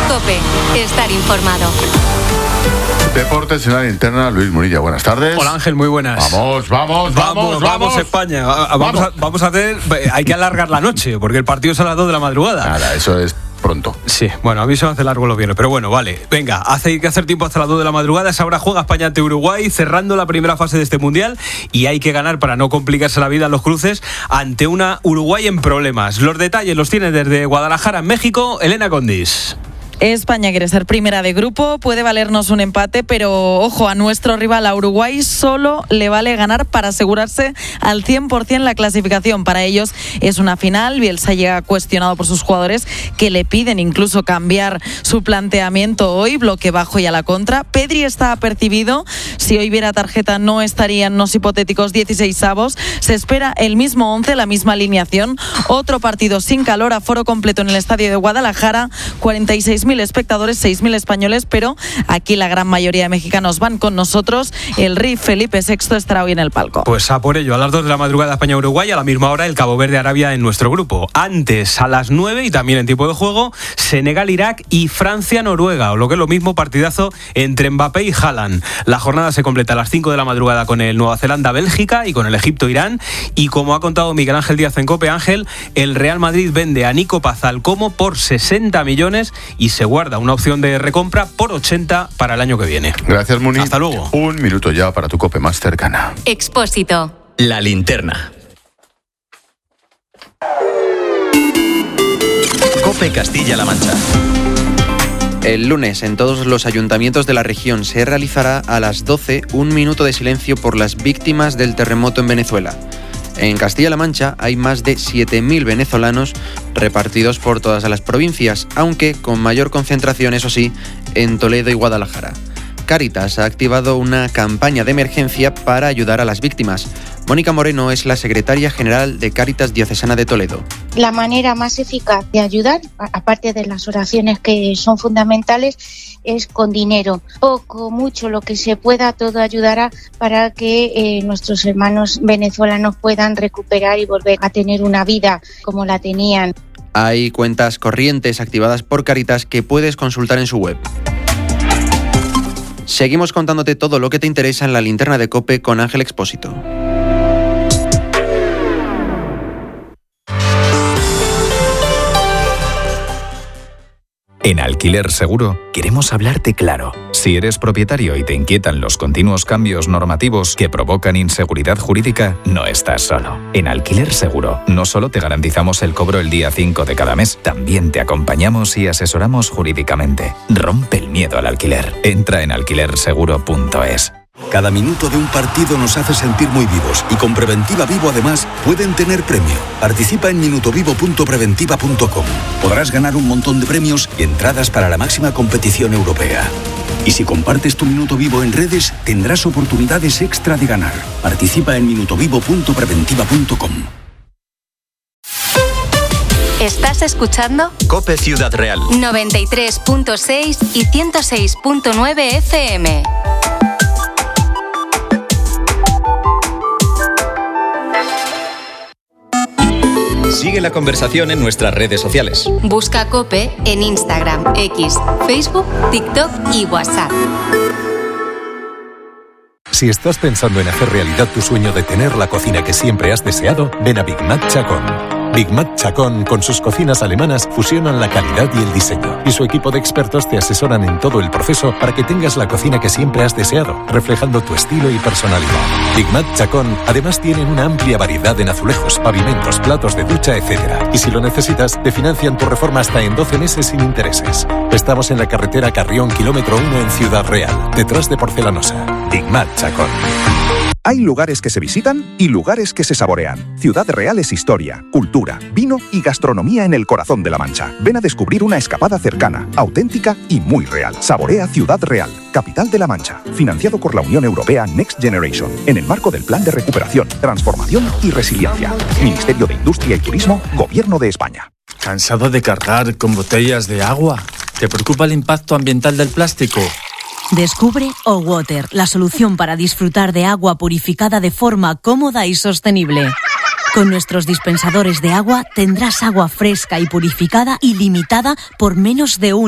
COPE. Estar informado. Deportes en la linterna, Luis Munilla, buenas tardes. Hola Ángel, muy buenas. Vamos España. Vamos a hacer, hay que alargar la noche, porque el partido es a las 2 de la madrugada. Nada, eso es pronto. Sí, bueno, a mí se me hace largo los viernes, pero bueno, vale. Venga, hay que hacer tiempo hasta las 2 de la madrugada. Esa hora juega España ante Uruguay, cerrando la primera fase de este Mundial, y hay que ganar para no complicarse la vida en los cruces ante una Uruguay en problemas. Los detalles los tiene desde Guadalajara, en México, Elena Condis. España quiere ser primera de grupo, puede valernos un empate, pero ojo, a nuestro rival, a Uruguay, solo le vale ganar para asegurarse al 100% la clasificación. Para ellos es una final. Bielsa llega cuestionado por sus jugadores, que le piden incluso cambiar su planteamiento hoy, bloque bajo y a la contra. Pedri está apercibido. Si hoy hubiera tarjeta no estarían los hipotéticos 16avos. Se espera el mismo 11, la misma alineación. Otro partido sin calor, aforo completo en el estadio de Guadalajara, 46.000 espectadores, 6.000 españoles, pero aquí la gran mayoría de mexicanos van con nosotros. El rey Felipe VI estará hoy en el palco. Pues a por ello, a las 2 de la madrugada España-Uruguay, a la misma hora el Cabo Verde-Arabia en nuestro grupo. Antes, a las 9 y también en tiempo de juego, Senegal-Irak y Francia-Noruega, o lo que es lo mismo, partidazo entre Mbappé y Haaland. La jornada se completa a las 5 de la madrugada con el Nueva Zelanda-Bélgica y con el Egipto-Irán. Y como ha contado Miguel Ángel Díaz en COPE, Ángel, el Real Madrid vende a Nico Paz al Como por 60 millones y se guarda una opción de recompra por 80 para el año que viene. Gracias, Muni. Hasta luego. Un minuto ya para tu COPE más cercana. Expósito. La linterna. COPE Castilla-La Mancha. El lunes, en todos los ayuntamientos de la región, se realizará a las 12 un minuto de silencio por las víctimas del terremoto en Venezuela. En Castilla-La Mancha hay más de 7.000 venezolanos repartidos por todas las provincias, aunque con mayor concentración, eso sí, en Toledo y Guadalajara. Cáritas ha activado una campaña de emergencia para ayudar a las víctimas. Mónica Moreno es la secretaria general de Cáritas Diocesana de Toledo. La manera más eficaz de ayudar, aparte de las oraciones que son fundamentales, es con dinero. Poco, mucho, lo que se pueda, todo ayudará para que nuestros hermanos venezolanos puedan recuperar y volver a tener una vida como la tenían. Hay cuentas corrientes activadas por Cáritas que puedes consultar en su web. Seguimos contándote todo lo que te interesa en la linterna de COPE con Ángel Expósito. En Alquiler Seguro queremos hablarte claro. Si eres propietario y te inquietan los continuos cambios normativos que provocan inseguridad jurídica, no estás solo. En Alquiler Seguro no solo te garantizamos el cobro el día 5 de cada mes, también te acompañamos y asesoramos jurídicamente. Rompe el miedo al alquiler. Entra en alquilerseguro.es. Cada minuto de un partido nos hace sentir muy vivos y con Preventiva Vivo además pueden tener premio. Participa en minutovivo.preventiva.com. Podrás ganar un montón de premios y entradas para la máxima competición europea. Y si compartes tu Minuto Vivo en redes, tendrás oportunidades extra de ganar. Participa en minutovivo.preventiva.com. ¿Estás escuchando? COPE Ciudad Real. 93.6 y 106.9 FM. Sigue la conversación en nuestras redes sociales. Busca COPE en Instagram, X, Facebook, TikTok y WhatsApp. Si estás pensando en hacer realidad tu sueño de tener la cocina que siempre has deseado, ven a Big Mac Chacón. Big Mac Chacón, con sus cocinas alemanas, fusionan la calidad y el diseño. Y su equipo de expertos te asesoran en todo el proceso para que tengas la cocina que siempre has deseado, reflejando tu estilo y personalidad. Big Mac Chacón, además, tienen una amplia variedad en azulejos, pavimentos, platos de ducha, etc. Y si lo necesitas, te financian tu reforma hasta en 12 meses sin intereses. Estamos en la carretera Carrión, kilómetro 1 en Ciudad Real, detrás de Porcelanosa. Big Mac Chacón. Hay lugares que se visitan y lugares que se saborean. Ciudad Real es historia, cultura, vino y gastronomía en el corazón de La Mancha. Ven a descubrir una escapada cercana, auténtica y muy real. Saborea Ciudad Real, capital de La Mancha. Financiado por la Unión Europea Next Generation, en el marco del Plan de Recuperación, Transformación y Resiliencia. Ministerio de Industria y Turismo, Gobierno de España. ¿Cansado de cargar con botellas de agua? ¿Te preocupa el impacto ambiental del plástico? Descubre O-Water, la solución para disfrutar de agua purificada de forma cómoda y sostenible. Con nuestros dispensadores de agua tendrás agua fresca y purificada ilimitada por menos de